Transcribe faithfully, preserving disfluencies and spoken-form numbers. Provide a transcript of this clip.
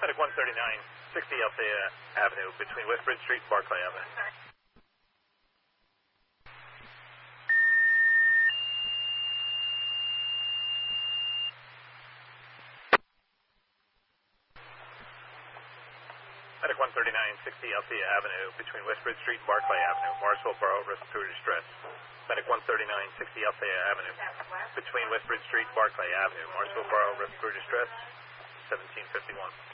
Medic one thirty-nine sixty Althea Avenue between Westbridge Street and Barclay Avenue. Medic one thirty-nine sixty Althea Avenue between Westbridge Street and Barclay Avenue, Marsville Borough, respiratory distress. Medic one thirty-nine sixty Althea Avenue between Westbridge Street and Barclay Avenue, Marsville Borough, respiratory distress, seventeen fifty-one.